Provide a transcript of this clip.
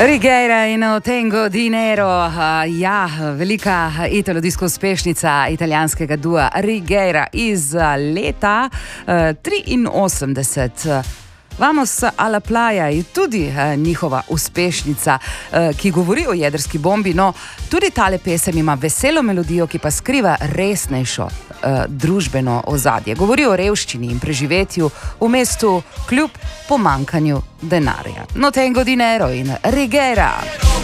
Righeira in Tengo di Nero, velika italo-disko uspešnica italijanskega dua Righeira iz leta 83. Vamos alla playa je tudi njihova uspešnica, ki govori o jedrski bombi, no tudi tale pesem ima veselo melodijo, ki pa skriva resnejšo družbeno ozadje. Govori o revščini in preživetju v mestu kljub pomankanju denarja. No, Tengo di Nero in Righeira.